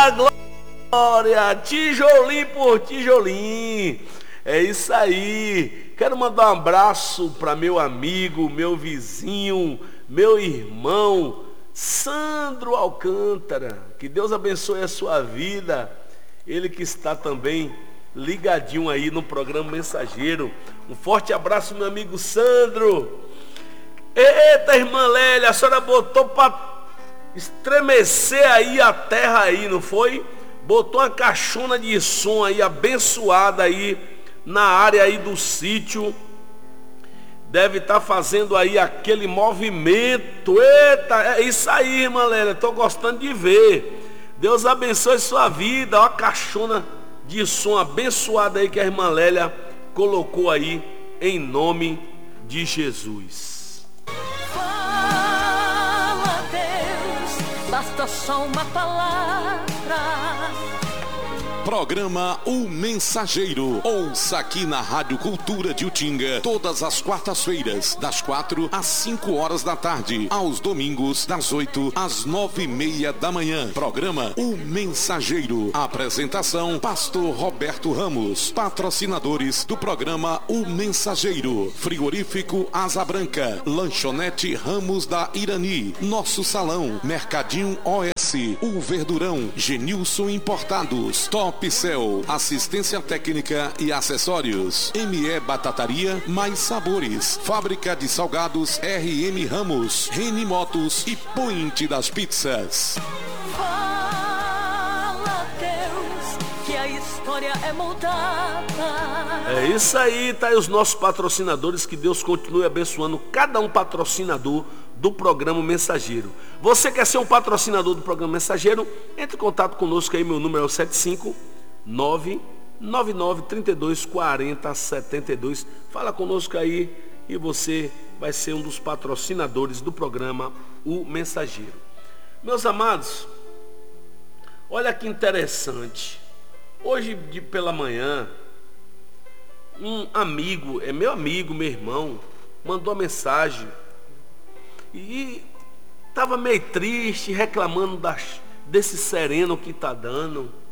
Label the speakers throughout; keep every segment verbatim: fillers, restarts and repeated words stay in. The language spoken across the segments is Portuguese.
Speaker 1: glória, tijolinho por tijolinho. É isso aí. Quero mandar um abraço para meu amigo, meu vizinho, meu irmão Sandro Alcântara. Que Deus abençoe a sua vida. Ele que está também ligadinho aí no programa Mensageiro. Um forte abraço, meu amigo Sandro. Eita, irmã Lélia, a senhora botou para estremecer aí a terra aí, não foi? Botou uma caixona de som aí, abençoada aí, na área aí do sítio. Deve estar fazendo aí aquele movimento. Eita, é isso aí, irmã Lélia, estou gostando de ver. Deus abençoe sua vida. Olha a caixona de som abençoada aí que a irmã Lélia colocou aí, em nome de Jesus.
Speaker 2: Fala, Deus, basta só uma palavra.
Speaker 3: Programa O Mensageiro. Ouça aqui na Rádio Cultura de Utinga, todas as quartas-feiras, das quatro às cinco horas da tarde, aos domingos, das oito às nove e meia da manhã. Programa O Mensageiro. Apresentação, Pastor Roberto Ramos. Patrocinadores do programa O Mensageiro: Frigorífico Asa Branca, Lanchonete Ramos da Irani, Nosso Salão, Mercadinho O S, O Verdurão, Genilson Importados, Top Cell, assistência técnica e acessórios, M E Batataria, Mais Sabores, Fábrica de Salgados R M Ramos, Reni Motos e Point das Pizzas.
Speaker 2: Fala, Deus, que a história é mudada.
Speaker 1: É isso aí, tá aí os nossos patrocinadores. Que Deus continue abençoando cada um patrocinador do programa Mensageiro. Você quer ser um patrocinador do programa Mensageiro? Entre em contato conosco aí, meu número é o sete cinco nove nove nove três dois quatro zero sete dois. Fala conosco aí e você vai ser um dos patrocinadores do programa O Mensageiro. Meus amados, olha que interessante. Hoje de pela manhã, um amigo, é meu amigo, meu irmão, mandou uma mensagem e estava meio triste, reclamando das, desse sereno que está dando.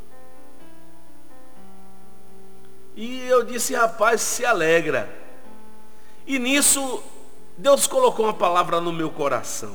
Speaker 1: E eu disse: rapaz, se alegra. E nisso, Deus colocou uma palavra no meu coração.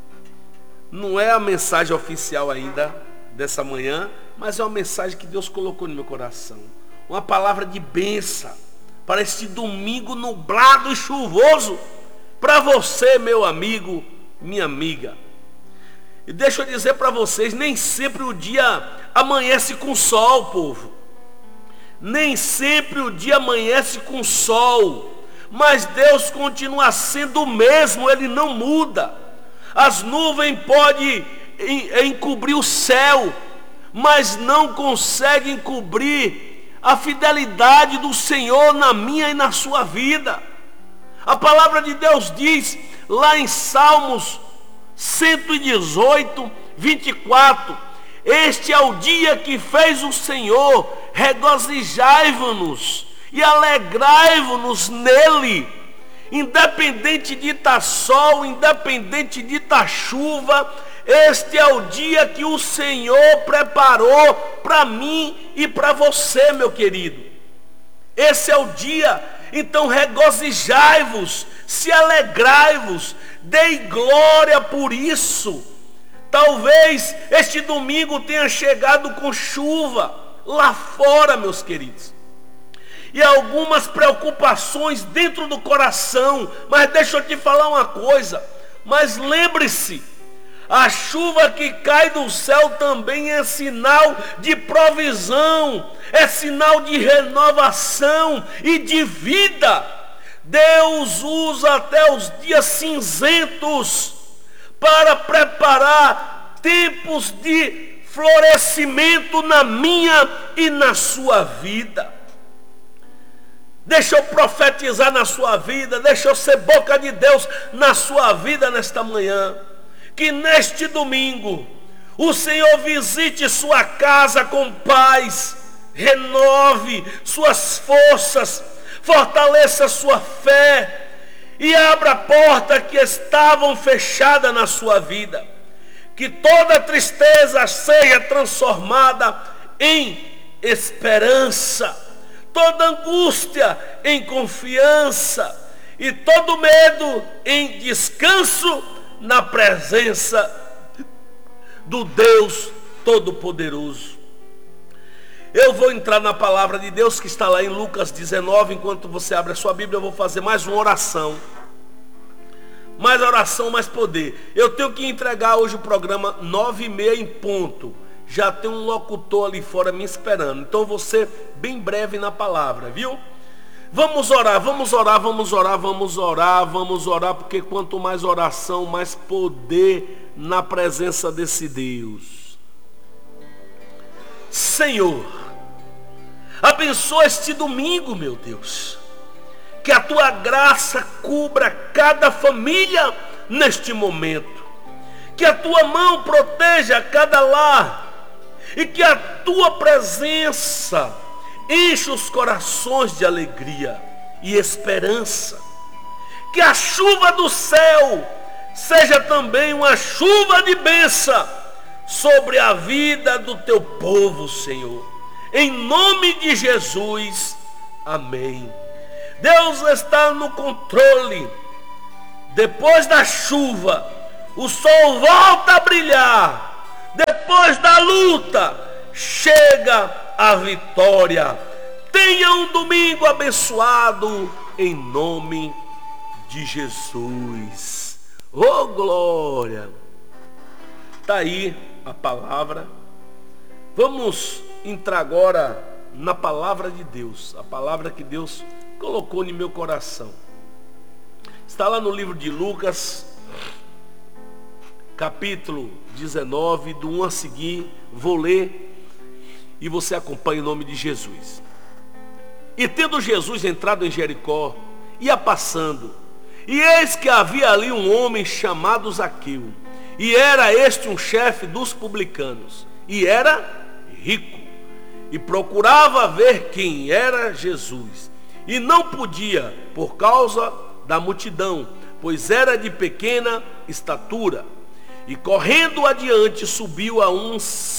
Speaker 1: Não é a mensagem oficial ainda dessa manhã, mas é uma mensagem que Deus colocou no meu coração. Uma palavra de bênção para este domingo nublado e chuvoso. Para você, meu amigo, minha amiga. E deixa eu dizer para vocês, nem sempre o dia amanhece com sol, povo. Nem sempre o dia amanhece com sol. Mas Deus continua sendo o mesmo, Ele não muda. As nuvens podem encobrir o céu, mas não conseguem cobrir a fidelidade do Senhor na minha e na sua vida. A palavra de Deus diz lá em Salmos cento e dezoito, vinte e quatro: este é o dia que fez o Senhor, regozijai-vos e alegrai-vos nele. Independente de estar sol, independente de estar chuva, este é o dia que o Senhor preparou para mim e para você, meu querido. Esse é o dia. Então regozijai-vos, se alegrai-vos, dei glória por isso. Talvez este domingo tenha chegado com chuva lá fora, meus queridos, e algumas preocupações dentro do coração. Mas deixa eu te falar uma coisa, mas lembre-se, a chuva que cai do céu também é sinal de provisão, é sinal de renovação e de vida. Deus usa até os dias cinzentos para preparar tempos de florescimento na minha e na sua vida. Deixa eu profetizar na sua vida, deixa eu ser boca de Deus na sua vida nesta manhã. Que neste domingo o Senhor visite sua casa com paz, renove suas forças, fortaleça sua fé e abra a porta que estavam fechadas na sua vida. que toda tristeza seja transformada em esperança, toda angústia em confiança e todo medo em descanso na presença do Deus Todo-Poderoso. Eu vou entrar na palavra de Deus que está lá em Lucas dezenove. Enquanto você abre a sua Bíblia, eu vou fazer mais uma oração. Mais oração, mais poder. Eu tenho que entregar hoje o programa nove e meia em ponto. Já tem um locutor ali fora me esperando. Então você bem breve na palavra, viu? Vamos orar, vamos orar, vamos orar, vamos orar, vamos orar, porque quanto mais oração, mais poder na presença desse Deus. Senhor, abençoa este domingo, meu Deus. Que a tua graça cubra cada família neste momento. Que a tua mão proteja cada lar. E que a tua presença enche os corações de alegria e esperança. Que a chuva do céu seja também uma chuva de bênção sobre a vida do teu povo, Senhor. Em nome de Jesus, amém. Deus está no controle. Depois da chuva, o sol volta a brilhar. Depois da luta, chega a vitória. Tenha um domingo abençoado em nome de Jesus. Oh, glória! Está aí a palavra. Vamos entrar agora na palavra de Deus. A palavra que Deus colocou no meu coração. Está lá no livro de Lucas, capítulo dezenove, do um a seguir. Vou ler e você acompanha em nome de Jesus. E tendo Jesus entrado em Jericó, ia passando, e eis que havia ali um homem chamado Zaqueu, e era este um chefe dos publicanos, e era rico, e procurava ver quem era Jesus, e não podia, por causa da multidão, pois era de pequena estatura. E correndo adiante, subiu a um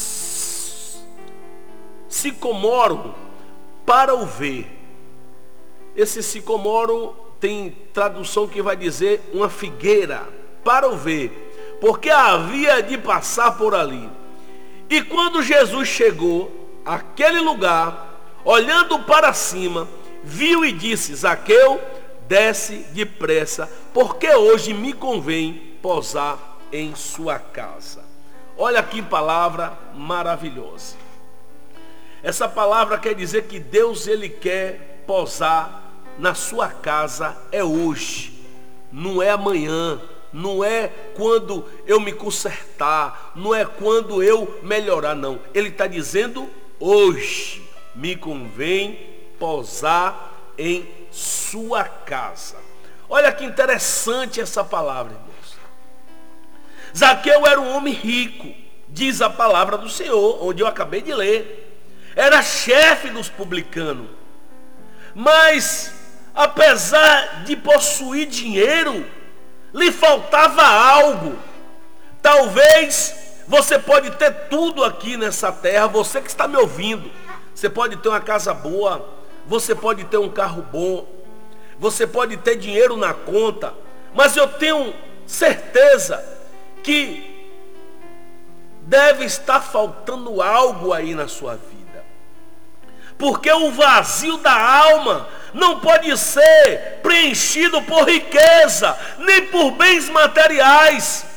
Speaker 1: sicomoro para o ver. Esse sicomoro tem tradução que vai dizer uma figueira, para o ver, porque havia de passar por ali. E quando Jesus chegou àquele lugar, olhando para cima, viu e disse: Zaqueu, desce depressa, porque hoje me convém posar em sua casa. Olha que palavra maravilhosa. Essa palavra quer dizer que Deus, ele quer posar na sua casa é hoje, não é amanhã, não é quando eu me consertar, não é quando eu melhorar, não. Ele está dizendo hoje me convém posar em sua casa. Olha que interessante essa palavra, irmãos. Zaqueu era um homem rico, diz a palavra do Senhor, onde eu acabei de ler. Era chefe dos publicanos. Mas, apesar de possuir dinheiro, lhe faltava algo. Talvez você pode ter tudo aqui nessa terra, você que está me ouvindo. Você pode ter uma casa boa, você pode ter um carro bom, você pode ter dinheiro na conta, mas eu tenho certeza que deve estar faltando algo aí na sua vida. Porque o vazio da alma não pode ser preenchido por riqueza, nem por bens materiais.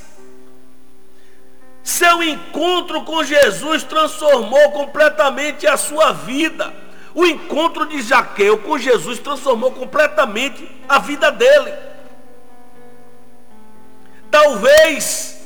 Speaker 1: Seu encontro com Jesus transformou completamente a sua vida. O encontro de Zaqueu com Jesus transformou completamente a vida dele. Talvez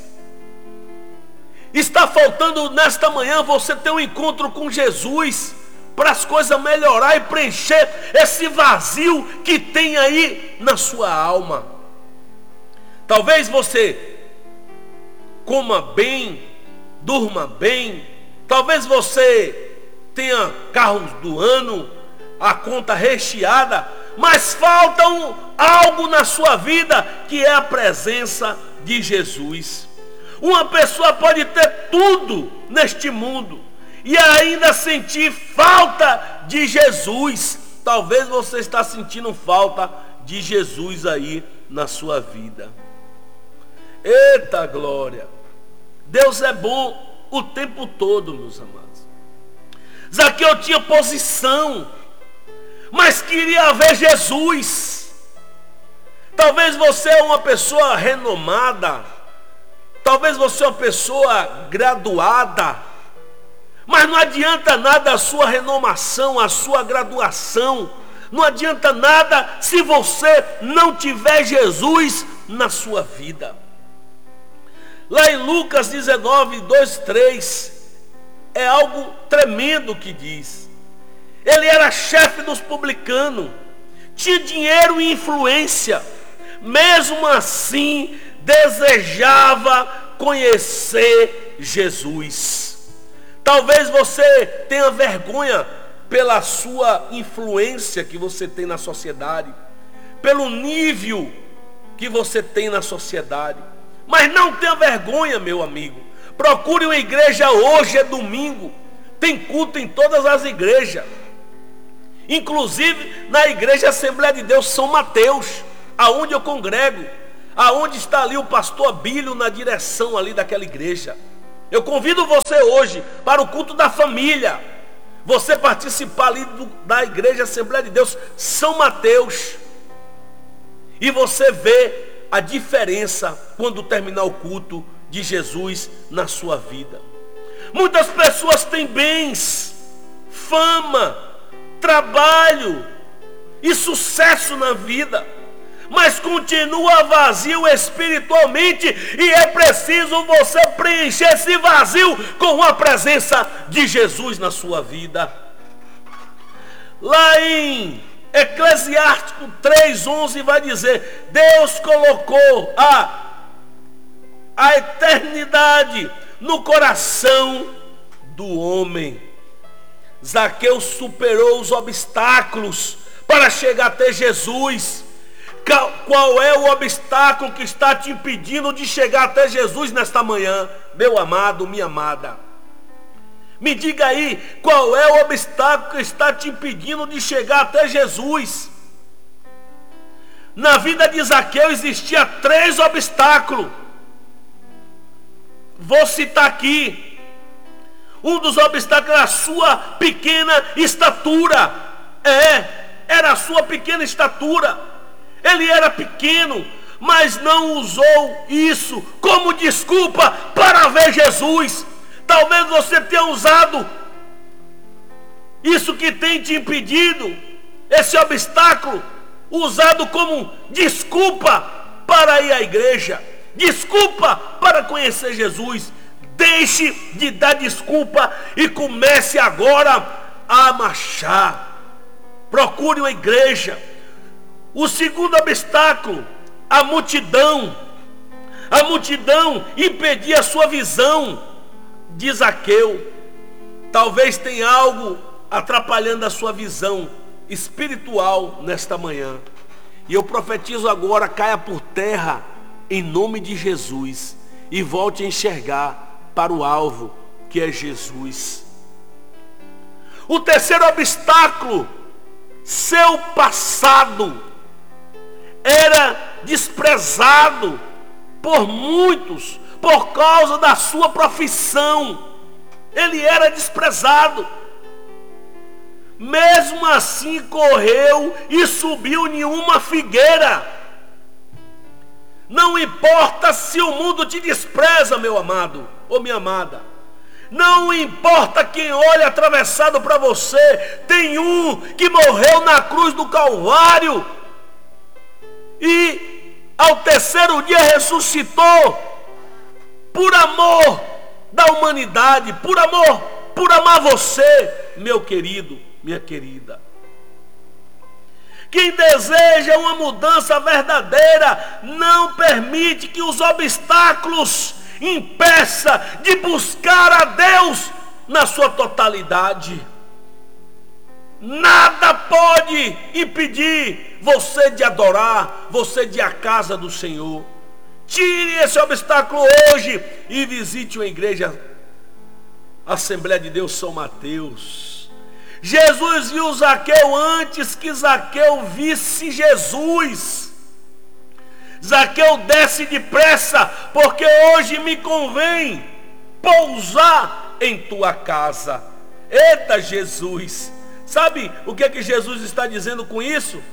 Speaker 1: está faltando nesta manhã você ter um encontro com Jesus para as coisas melhorar e preencher esse vazio que tem aí na sua alma. Talvez você coma bem, durma bem, talvez você tenha carros do ano, a conta recheada, mas falta um, algo na sua vida, que é a presença de Jesus. Uma pessoa pode ter tudo neste mundo e ainda sentir falta de Jesus. Talvez você está sentindo falta de Jesus aí na sua vida. Eita glória! Deus é bom o tempo todo, meus amados. Zaqueu tinha posição, mas queria ver Jesus. Talvez você é uma pessoa renomada, talvez você é uma pessoa graduada, mas não adianta nada a sua renomação, a sua graduação, não adianta nada se você não tiver Jesus na sua vida. Lá em Lucas dezenove, dois, três, é algo tremendo que diz. Ele era chefe dos publicanos, tinha dinheiro e influência, mesmo assim desejava conhecer Jesus. Talvez você tenha vergonha pela sua influência que você tem na sociedade, pelo nível que você tem na sociedade. Mas não tenha vergonha, meu amigo. Procure uma igreja hoje, é domingo. Tem culto em todas as igrejas. Inclusive na igreja Assembleia de Deus São Mateus, aonde eu congrego, aonde está ali o pastor Abílio na direção ali daquela igreja. Eu convido você hoje para o culto da família. Você participar ali do, da igreja Assembleia de Deus São Mateus. E você vê a diferença quando terminar o culto de Jesus na sua vida. Muitas pessoas têm bens, fama, trabalho e sucesso na vida, mas continua vazio espiritualmente, e é preciso você preencher esse vazio com a presença de Jesus na sua vida. Lá em Eclesiástico três, onze vai dizer: Deus colocou a, a eternidade no coração do homem. Zaqueu superou os obstáculos para chegar até Jesus. Qual é o obstáculo que está te impedindo de chegar até Jesus nesta manhã, meu amado, minha amada? Me diga aí, qual é o obstáculo que está te impedindo de chegar até Jesus? Na vida de Zaqueu existia três obstáculos. Vou citar aqui. Um dos obstáculos era a sua pequena estatura. É, era a sua pequena estatura. Ele era pequeno, mas não usou isso como desculpa para ver Jesus. Talvez você tenha usado isso que tem te impedido, esse obstáculo, usado como desculpa para ir à igreja, desculpa para conhecer Jesus. Deixe de dar desculpa e comece agora a marchar. Procure uma igreja. O segundo obstáculo, a multidão. A multidão impedia a sua visão de Zaqueu. Talvez tenha algo atrapalhando a sua visão espiritual nesta manhã. E eu profetizo agora: caia por terra em nome de Jesus e volte a enxergar para o alvo, que é Jesus. O terceiro obstáculo, seu passado era desprezado por muitos por causa da sua profissão. Ele era desprezado. Mesmo assim correu e subiu em uma figueira. Não importa se o mundo te despreza, meu amado ou minha amada. Não importa quem olha atravessado para você. Tem um que morreu na cruz do Calvário e ao terceiro dia ressuscitou, por amor da humanidade, por amor, por amar você, meu querido, minha querida. Quem deseja uma mudança verdadeira não permite que os obstáculos impeçam de buscar a Deus na sua totalidade. Nada pode impedir você de adorar, você de ir à casa do Senhor. Tire esse obstáculo hoje e visite uma igreja, Assembleia de Deus São Mateus. Jesus viu Zaqueu antes que Zaqueu visse Jesus. Zaqueu, desce depressa, porque hoje me convém pousar em tua casa. Eita Jesus! Sabe o que é que Jesus está dizendo com isso?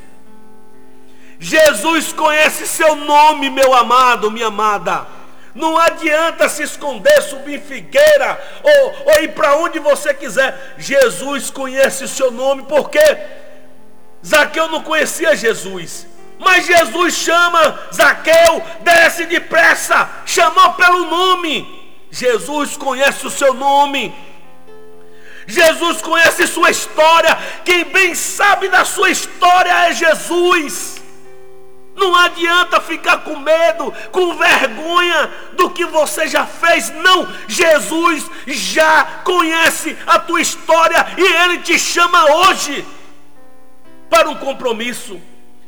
Speaker 1: Jesus conhece seu nome, meu amado, minha amada. Não adianta se esconder, subir em figueira ou, ou ir para onde você quiser. Jesus conhece o seu nome, porque Zaqueu não conhecia Jesus. Mas Jesus chama Zaqueu, desce depressa, chamou pelo nome. Jesus conhece o seu nome. Jesus conhece sua história. Quem bem sabe da sua história é Jesus. Não adianta ficar com medo, com vergonha do que você já fez. Não, Jesus já conhece a tua história e Ele te chama hoje para um compromisso.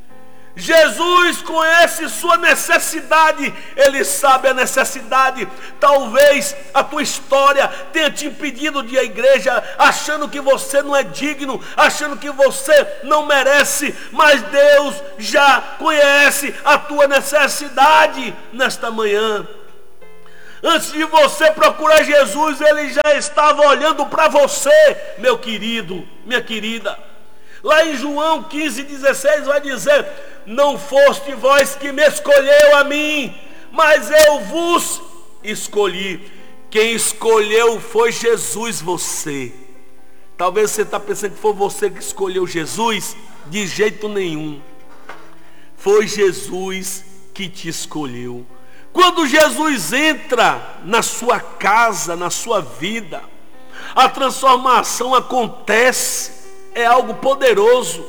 Speaker 1: Jesus conhece sua necessidade, Ele sabe a necessidade. Talvez a tua história tenha te impedido de ir à igreja, achando que você não é digno, achando que você não merece, mas Deus já conhece a tua necessidade nesta manhã. Antes de você procurar Jesus, Ele já estava olhando para você, meu querido, minha querida. Lá em João quinze, dezesseis vai dizer: não foste vós que me escolheu a mim, mas eu vos escolhi. Quem escolheu foi Jesus, você. Talvez você está pensando que foi você que escolheu Jesus. De jeito nenhum. Foi Jesus que te escolheu. Quando Jesus entra na sua casa, na sua vida, a transformação acontece. É algo poderoso.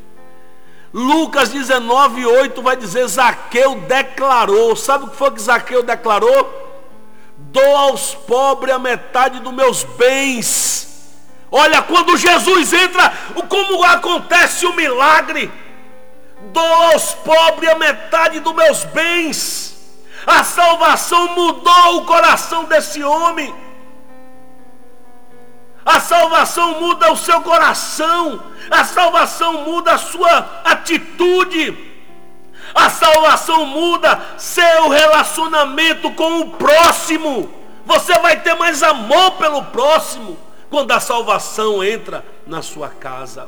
Speaker 1: Lucas dezenove, oito vai dizer: Zaqueu declarou. Sabe o que foi que Zaqueu declarou? Dou aos pobres a metade dos meus bens. Olha, quando Jesus entra, como acontece o milagre? Dou aos pobres a metade dos meus bens. A salvação mudou o coração desse homem. A salvação muda o seu coração. A salvação muda a sua atitude. A salvação muda seu relacionamento com o próximo. Você vai ter mais amor pelo próximo quando a salvação entra na sua casa.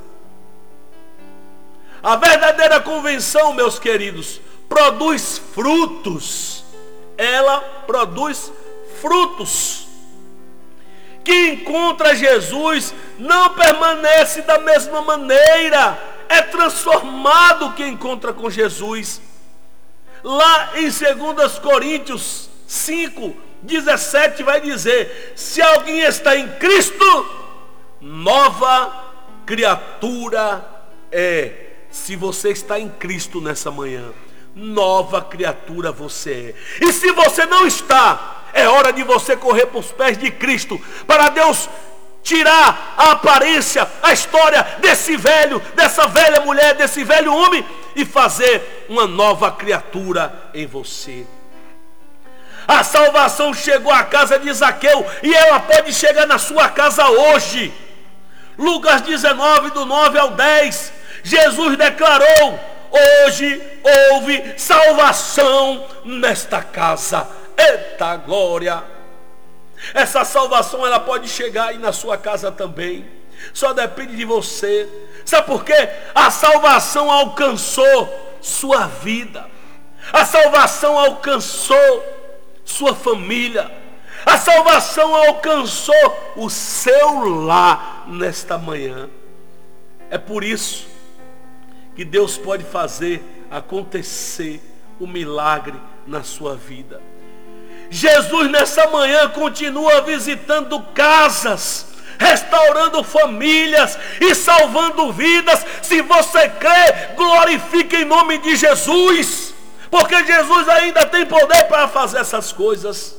Speaker 1: A verdadeira convenção, meus queridos, produz frutos. Ela produz frutos. Quem encontra Jesus não permanece da mesma maneira, é transformado quem encontra com Jesus. Lá em dois Coríntios cinco, dezessete vai dizer: se alguém está em Cristo, nova criatura é. Se você está em Cristo nessa manhã, nova criatura você é. E se você não está, é hora de você correr para os pés de Cristo, para Deus tirar a aparência, a história desse velho, dessa velha mulher, desse velho homem, e fazer uma nova criatura em você. A salvação chegou à casa de Zaqueu e ela pode chegar na sua casa hoje. Lucas dezenove, do nove ao dez, Jesus declarou: hoje houve salvação nesta casa. Eita glória! Essa salvação ela pode chegar aí na sua casa também. Só depende de você. Sabe por quê? A salvação alcançou sua vida. A salvação alcançou sua família. A salvação alcançou o seu lar nesta manhã. É por isso que Deus pode fazer acontecer o milagre na sua vida. Jesus nessa manhã continua visitando casas, restaurando famílias e salvando vidas. Se você crê, glorifique em nome de Jesus, porque Jesus ainda tem poder para fazer essas coisas.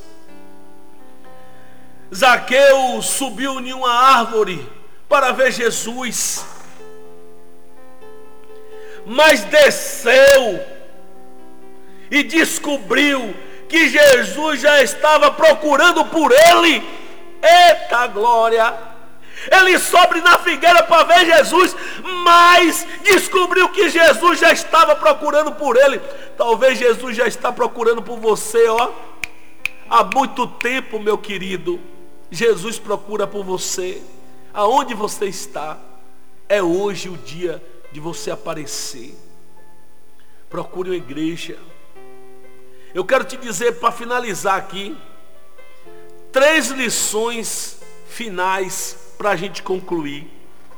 Speaker 1: Zaqueu subiu em uma árvore para ver Jesus, mas desceu e descobriu que Jesus já estava procurando por ele. Eita glória! Ele sobe na figueira para ver Jesus, mas descobriu que Jesus já estava procurando por ele. Talvez Jesus já está procurando por você, ó. Há muito tempo, meu querido, Jesus procura por você. Aonde você está? É hoje o dia de você aparecer. Procure uma igreja. Eu quero te dizer, para finalizar aqui, três lições finais para a gente concluir.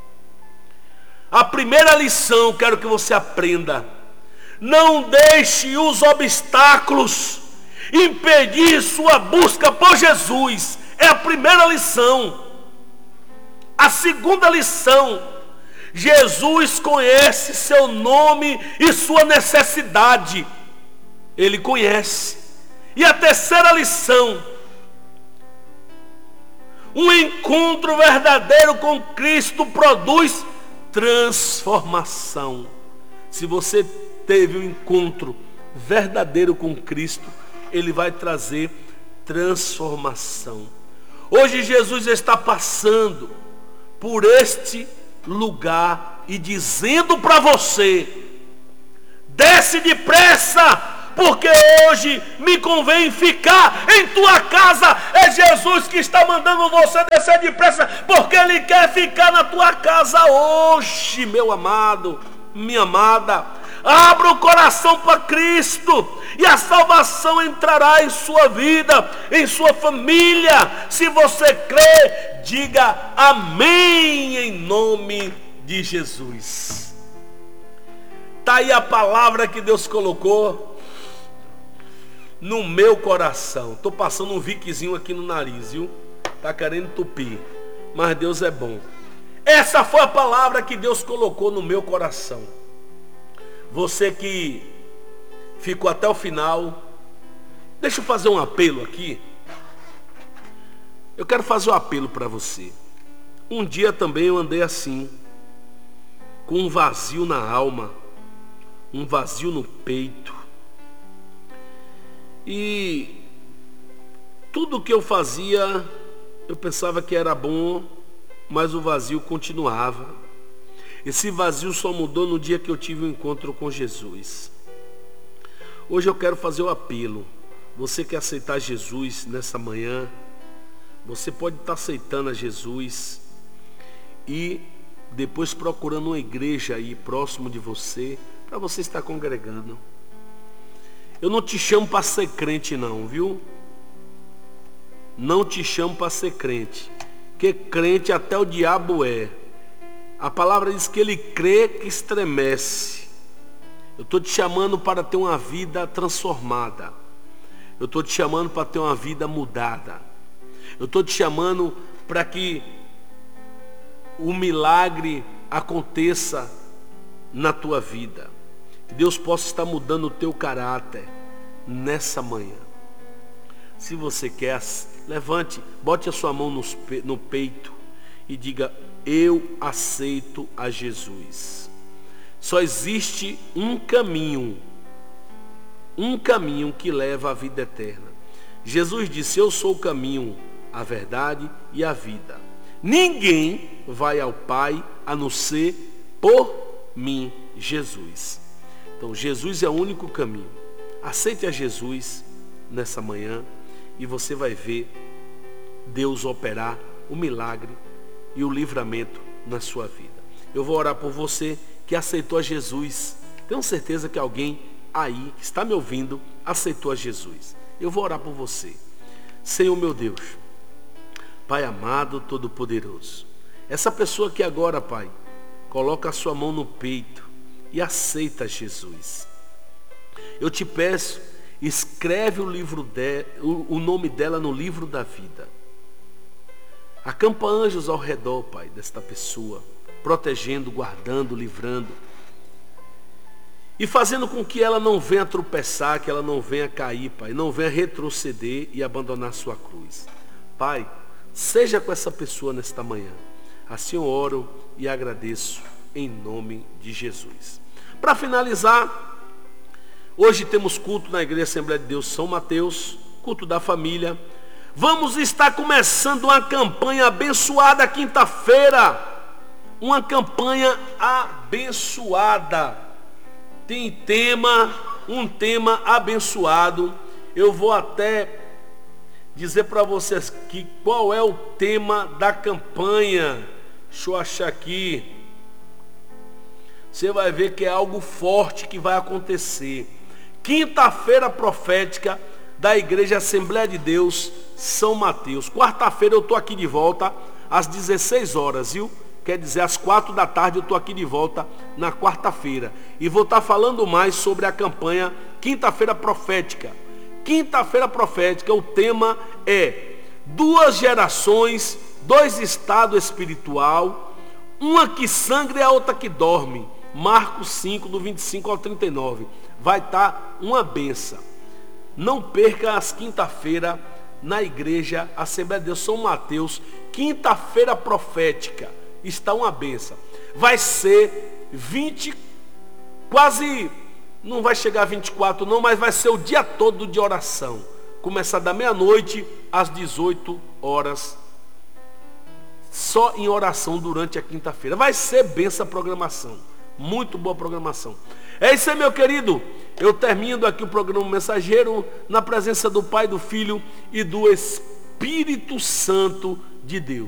Speaker 1: A primeira lição, quero que você aprenda: não deixe os obstáculos impedir sua busca por Jesus. É a primeira lição. A segunda lição: Jesus conhece seu nome e sua necessidade. Ele conhece. E a terceira lição: um encontro verdadeiro com Cristo produz transformação. Se você teve um encontro verdadeiro com Cristo, Ele vai trazer transformação. Hoje Jesus está passando por este lugar e dizendo para você: desce depressa, porque hoje me convém ficar em tua casa. É Jesus que está mandando você descer depressa, porque Ele quer ficar na tua casa hoje, meu amado, minha amada. Abra o coração para Cristo e a salvação entrará em sua vida, em sua família. Se você crê, diga amém em nome de Jesus. Está aí a palavra que Deus colocou no meu coração. Estou passando um viquezinho aqui no nariz, viu? Está querendo entupir, mas Deus é bom. Essa foi a palavra que Deus colocou no meu coração. Você que ficou até o final, deixa eu fazer um apelo aqui. Eu quero fazer um apelo para você. Um dia também eu andei assim, com um vazio na alma, um vazio no peito. E tudo que eu fazia, eu pensava que era bom, mas o vazio continuava. Esse vazio só mudou no dia que eu tive um encontro com Jesus. Hoje eu quero fazer o apelo. Você quer aceitar Jesus nessa manhã? Você pode estar aceitando a Jesus e depois procurando uma igreja aí próximo de você, para você estar congregando. Eu não te chamo para ser crente não, viu? Não te chamo para ser crente, porque crente até o diabo é. A palavra diz que ele crê que estremece. Eu estou te chamando para ter uma vida transformada. Eu estou te chamando para ter uma vida mudada. Eu estou te chamando para que o milagre aconteça na tua vida. Que Deus possa estar mudando o teu caráter nessa manhã. Se você quer, levante, bote a sua mão no peito e diga: eu aceito a Jesus. Só existe um caminho, um caminho que leva à vida eterna. Jesus disse: eu sou o caminho, a verdade e a vida. Ninguém vai ao Pai a não ser por mim, Jesus. Então Jesus é o único caminho. Aceite a Jesus nessa manhã e você vai ver Deus operar o milagre e o livramento na sua vida. Eu vou orar por você que aceitou a Jesus. Tenho certeza que alguém aí que está me ouvindo aceitou a Jesus. Eu vou orar por você. Senhor meu Deus, Pai amado, todo-poderoso, essa pessoa que agora, Pai, coloca a sua mão no peito e aceita Jesus. Eu te peço, escreve o, livro de, o, o nome dela no livro da vida. Acampa anjos ao redor, Pai, desta pessoa, protegendo, guardando, livrando. E fazendo com que ela não venha tropeçar, que ela não venha cair, Pai, não venha retroceder e abandonar sua cruz. Pai, seja com essa pessoa nesta manhã. Assim eu oro e agradeço em nome de Jesus. Para finalizar, Hoje temos culto na Igreja Assembleia de Deus São Mateus, culto da família. Vamos estar começando uma campanha abençoada quinta-feira. Uma campanha abençoada. Tem tema, um tema abençoado. Eu vou até dizer para vocês que qual é o tema da campanha. Deixa eu achar aqui. Você vai ver que é algo forte que vai acontecer. Quinta-feira profética da Igreja Assembleia de Deus São Mateus. Quarta-feira eu estou aqui de volta às dezesseis horas, viu? Quer dizer, às quatro da tarde eu estou aqui de volta na quarta-feira. E vou estar falando mais sobre a campanha Quinta-feira Profética. Quinta-feira Profética, o tema é duas gerações, dois estados espiritual, uma que sangra e a outra que dorme. Marcos cinco, do vinte e cinco ao trinta e nove. Vai estar uma benção. Não perca as quinta-feira na Igreja Assembleia de Deus São Mateus. Quinta-feira Profética. Está uma benção. Vai ser vinte, quase, não vai chegar a vinte e quatro não, mas vai ser o dia todo de oração. Começar da meia-noite às dezoito horas. Só em oração durante a quinta-feira. Vai ser benção a programação. Muito boa programação. É isso aí, meu querido. Eu termino aqui o programa Mensageiro na presença do Pai, do Filho e do Espírito Santo de Deus.